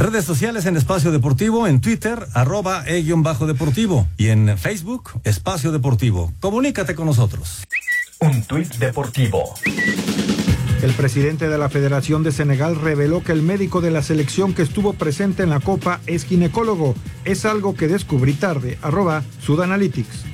Redes sociales en Espacio Deportivo, en Twitter, @e_deportivo y en Facebook, Espacio Deportivo. Comunícate con nosotros. Un tuit deportivo. El presidente de la Federación de Senegal reveló que el médico de la selección que estuvo presente en la Copa es ginecólogo. Es algo que descubrí tarde. @Sudanalytics.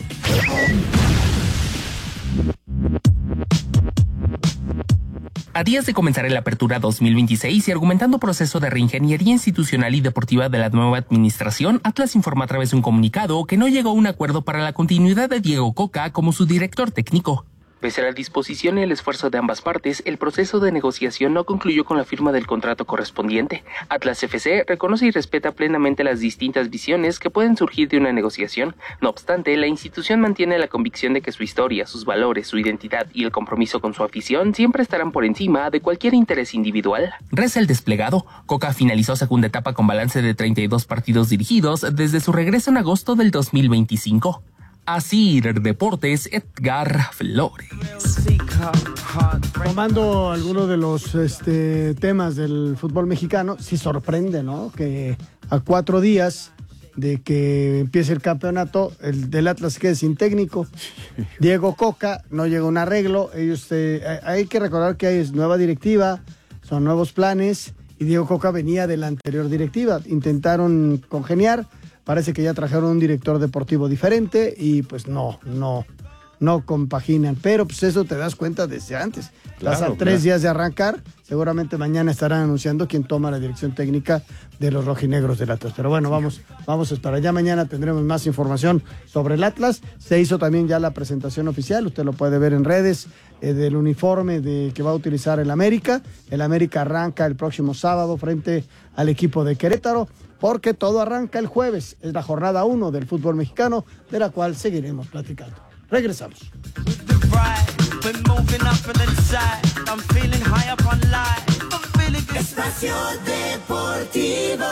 A días de comenzar el Apertura 2026 y argumentando proceso de reingeniería institucional y deportiva de la nueva administración, Atlas informa a través de un comunicado que no llegó a un acuerdo para la continuidad de Diego Coca como su director técnico. Pese a la disposición y el esfuerzo de ambas partes, el proceso de negociación no concluyó con la firma del contrato correspondiente. Atlas FC reconoce y respeta plenamente las distintas visiones que pueden surgir de una negociación. No obstante, la institución mantiene la convicción de que su historia, sus valores, su identidad y el compromiso con su afición siempre estarán por encima de cualquier interés individual. Reza el desplegado. Coca finalizó segunda etapa con balance de 32 partidos dirigidos desde su regreso en agosto del 2025. Asir Deportes, Edgar Flores. Tomando algunos de los temas del fútbol mexicano, sí sorprende, ¿no? Que a 4 días de que empiece el campeonato, el del Atlas quede sin técnico. Diego Coca, no llega a un arreglo. Ellos hay que recordar que hay nueva directiva, son nuevos planes, y Diego Coca venía de la anterior directiva. Intentaron congeniar. Parece que ya trajeron un director deportivo diferente y pues no compaginan. Pero pues eso te das cuenta desde antes. Estás a 3 días de arrancar. Seguramente mañana estarán anunciando quién toma la dirección técnica de los rojinegros del Atlas. Pero bueno, vamos a esperar. Ya mañana tendremos más información sobre el Atlas. Se hizo también ya la presentación oficial. Usted lo puede ver en redes del uniforme que va a utilizar el América. El América arranca el próximo sábado frente al equipo de Querétaro, porque todo arranca el jueves. Es la jornada 1 del fútbol mexicano, de la cual seguiremos platicando. Regresamos. Espacio Deportivo.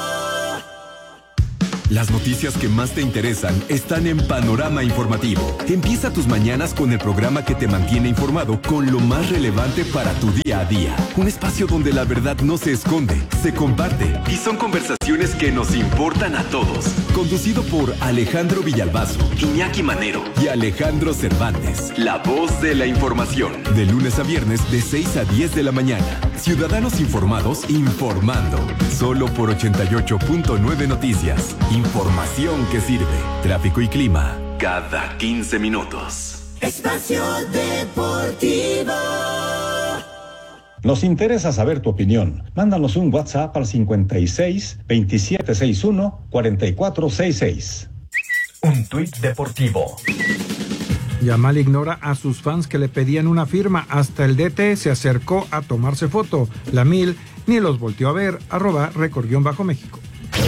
Las noticias que más te interesan están en Panorama Informativo. Empieza tus mañanas con el programa que te mantiene informado con lo más relevante para tu día a día. Un espacio donde la verdad no se esconde, se comparte y son conversaciones que nos importan a todos. Conducido por Alejandro Villalbazo, Iñaki Manero y Alejandro Cervantes. La voz de la información. De lunes a viernes de 6 a 10 de la mañana. Ciudadanos informados informando. Solo por 88.9 Noticias. Información que sirve. Tráfico y clima cada 15 minutos. Espacio Deportivo. Nos interesa saber tu opinión. Mándanos un WhatsApp al 56 2761 4466. Un tuit deportivo. Yamal ignora a sus fans que le pedían una firma. Hasta el DT se acercó a tomarse foto. La Mil ni los volteó a ver. @record_México.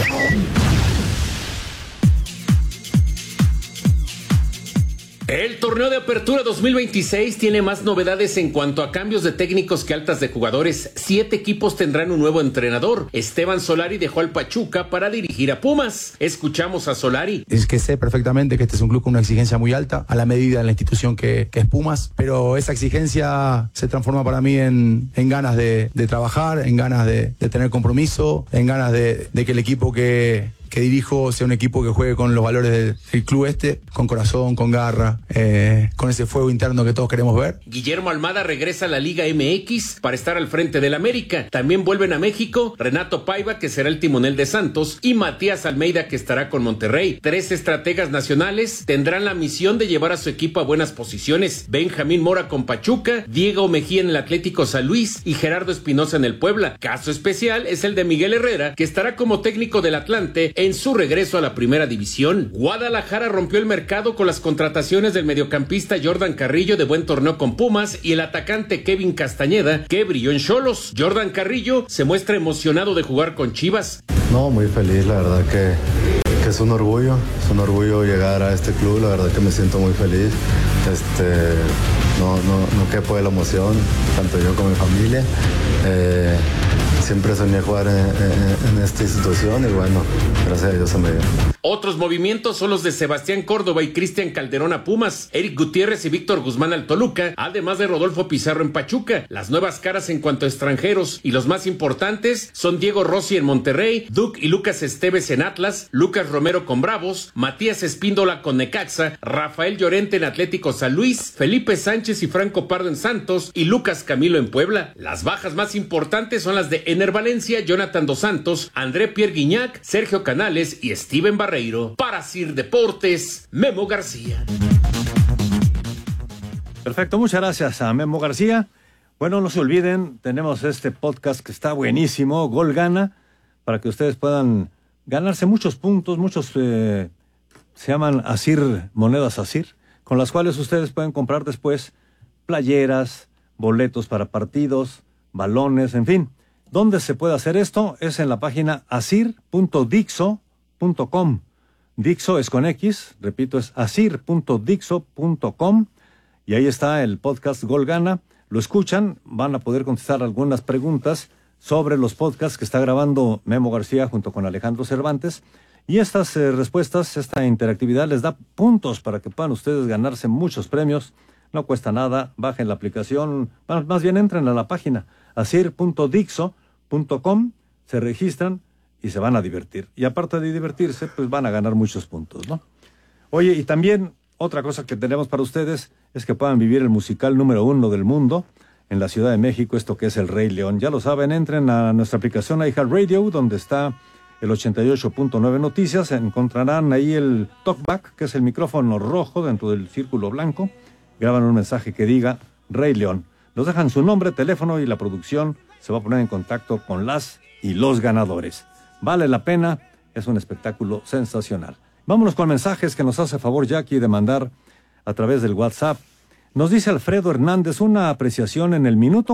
El torneo de apertura 2026 tiene más novedades en cuanto a cambios de técnicos que altas de jugadores. 7 equipos tendrán un nuevo entrenador. Esteban Solari dejó al Pachuca para dirigir a Pumas. Escuchamos a Solari. Es que sé perfectamente que este es un club con una exigencia muy alta, a la medida de la institución que es Pumas, pero esa exigencia se transforma para mí en ganas de trabajar, en ganas de tener compromiso, en ganas de que el equipo que dirijo sea un equipo que juegue con los valores del club con corazón, con garra, con ese fuego interno que todos queremos ver. Guillermo Almada regresa a la Liga MX para estar al frente del América. También vuelven a México Renato Paiva, que será el timonel de Santos, y Matías Almeida, que estará con Monterrey. 3 estrategas nacionales tendrán la misión de llevar a su equipo a buenas posiciones. Benjamín Mora con Pachuca, Diego Mejía en el Atlético San Luis y Gerardo Espinosa en el Puebla. Caso especial es el de Miguel Herrera, que estará como técnico del Atlante en su regreso a la primera división. Guadalajara rompió el mercado con las contrataciones del mediocampista Jordan Carrillo, de buen torneo con Pumas, y el atacante Kevin Castañeda, que brilló en Xolos. Jordan Carrillo se muestra emocionado de jugar con Chivas. No, muy feliz, la verdad que es un orgullo llegar a este club, la verdad que me siento muy feliz. No quepo de la emoción, tanto yo como mi familia. siempre soñé jugar en esta institución y bueno, gracias a Dios se me dio. Otros movimientos son los de Sebastián Córdoba y Cristian Calderón a Pumas, Eric Gutiérrez y Víctor Guzmán al Toluca, además de Rodolfo Pizarro en Pachuca. Las nuevas caras en cuanto a extranjeros y los más importantes son Diego Rossi en Monterrey, Duke y Lucas Esteves en Atlas, Lucas Romero con Bravos, Matías Espíndola con Necaxa, Rafael Llorente en Atlético San Luis, Felipe Sánchez y Franco Pardo en Santos y Lucas Camilo en Puebla. Las bajas más importantes son las de Ener Valencia, Jonathan Dos Santos, André Pierre Guignac, Sergio Canales y Steven Barreiro. Para Sir Deportes, Memo García. Perfecto, muchas gracias a Memo García. Bueno, no se olviden, tenemos este podcast que está buenísimo, Gol Gana, para que ustedes puedan ganarse muchos puntos, muchos se llaman Asir, monedas Asir, con las cuales ustedes pueden comprar después playeras, boletos para partidos, balones, en fin. ¿Dónde se puede hacer esto? Es en la página asir.dixo.com. Dixo es con X, repito, es asir.dixo.com y ahí está el podcast Gol Gana. Lo escuchan, van a poder contestar algunas preguntas sobre los podcasts que está grabando Memo García junto con Alejandro Cervantes y estas respuestas, esta interactividad les da puntos para que puedan ustedes ganarse muchos premios. No cuesta nada, bajen la aplicación, más bien entren a la página asir.dixo.com, se registran y se van a divertir. Y aparte de divertirse, pues van a ganar muchos puntos, ¿no? Oye, y también otra cosa que tenemos para ustedes es que puedan vivir el musical número 1 del mundo en la Ciudad de México, esto que es El Rey León. Ya lo saben, entren a nuestra aplicación iHeartRadio, donde está el 88.9 Noticias. Encontrarán ahí el talkback, que es el micrófono rojo dentro del círculo blanco. Graban un mensaje que diga Rey León. Nos dejan su nombre, teléfono y la producción se va a poner en contacto con las y los ganadores. Vale la pena, es un espectáculo sensacional. Vámonos con mensajes que nos hace favor Jackie de mandar a través del WhatsApp. Nos dice Alfredo Hernández una apreciación en el minuto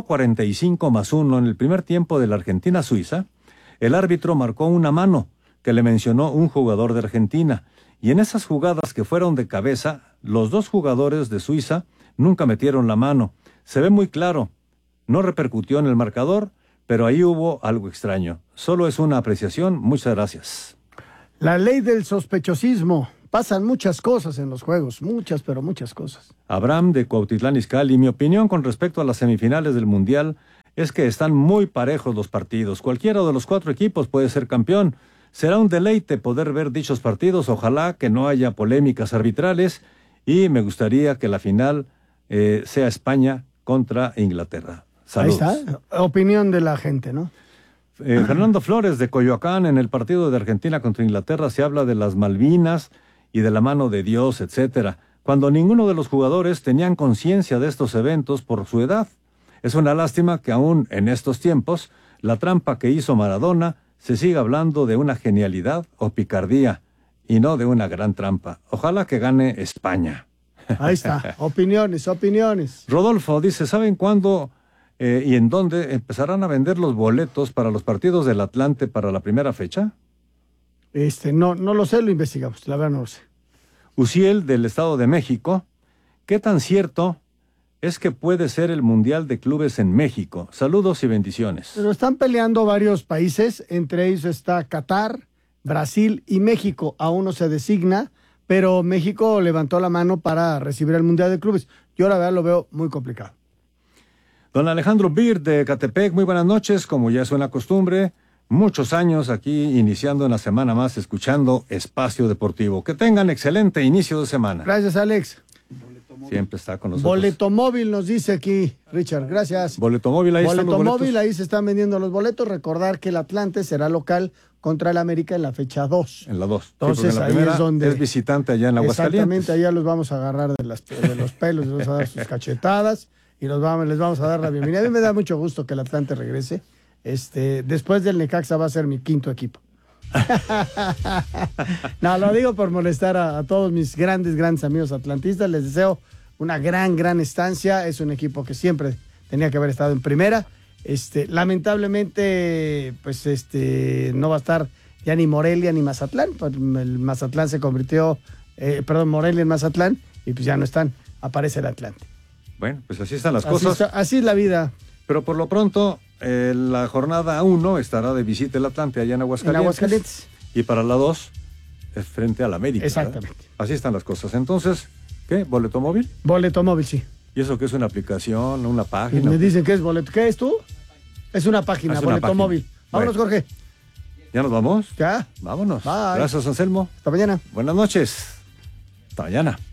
45+1 en el primer tiempo de la Argentina-Suiza. El árbitro marcó una mano que le mencionó un jugador de Argentina. Y en esas jugadas que fueron de cabeza, los dos jugadores de Suiza nunca metieron la mano. Se ve muy claro. No repercutió en el marcador, pero ahí hubo algo extraño. Solo es una apreciación. Muchas gracias. La ley del sospechosismo. Pasan muchas cosas en los juegos. Muchas, pero muchas cosas. Abraham de Cuautitlán Izcalli. Mi opinión con respecto a las semifinales del Mundial es que están muy parejos los partidos. Cualquiera de los 4 equipos puede ser campeón. Será un deleite poder ver dichos partidos. Ojalá que no haya polémicas arbitrales. Y me gustaría que la final sea España contra Inglaterra. Saludos. Ahí está, opinión de la gente, ¿no? Fernando Flores de Coyoacán, en el partido de Argentina contra Inglaterra se habla de las Malvinas y de la mano de Dios, etcétera, cuando ninguno de los jugadores tenían conciencia de estos eventos por su edad. Es una lástima que aún en estos tiempos, la trampa que hizo Maradona se siga hablando de una genialidad o picardía y no de una gran trampa. Ojalá que gane España. Ahí está, opiniones. Rodolfo dice, ¿saben cuándo y en dónde empezarán a vender los boletos para los partidos del Atlante para la primera fecha? No lo sé, lo investigamos, la verdad no lo sé. Uciel del Estado de México, ¿qué tan cierto es que puede ser el Mundial de Clubes en México? Saludos y bendiciones. Pero están peleando varios países, entre ellos está Qatar, Brasil y México. Aún no se designa, pero México levantó la mano para recibir el Mundial de Clubes. Yo la verdad lo veo muy complicado. Don Alejandro Bir de Catepec, muy buenas noches, como ya es una costumbre, muchos años aquí iniciando una semana más escuchando Espacio Deportivo. Que tengan excelente inicio de semana. Gracias, Alex. Siempre está con nosotros. Boleto móvil nos dice aquí, Richard, gracias. Boleto móvil, ahí están los boletos. Boleto móvil, ahí se están vendiendo los boletos. Recordar que el Atlante será local contra el América en la fecha 2. En la 2. Entonces sí, ahí es donde... es visitante allá en Aguascalientes. Exactamente, allá los vamos a agarrar de los pelos, les vamos a dar sus cachetadas y les vamos a dar la bienvenida. A mí me da mucho gusto que el Atlante regrese. Después del Necaxa va a ser mi 5º equipo. No, lo digo por molestar a todos mis grandes amigos atlantistas. Les deseo una gran estancia. Es un equipo que siempre tenía que haber estado en primera. Lamentablemente, pues no va a estar ya ni Morelia ni Mazatlán. El Mazatlán se convirtió, Morelia en Mazatlán, y pues ya no están. Aparece el Atlante. Bueno, pues así están las cosas. Así es la vida. Pero por lo pronto, la jornada 1 estará de visita el Atlante allá en Aguascalientes. Y para la 2 es frente al América. Exactamente. ¿Verdad? Así están las cosas. Entonces, ¿qué? ¿Boleto móvil? Boleto móvil, sí. ¿Y eso qué es? ¿Una aplicación? ¿Una página? Me dicen que es boleto. ¿Qué es tú? Es una página, boleto móvil. Vámonos, bueno. Jorge. ¿Ya nos vamos? Ya. Vámonos. Bye. Gracias, Anselmo. Hasta mañana. Buenas noches. Hasta mañana.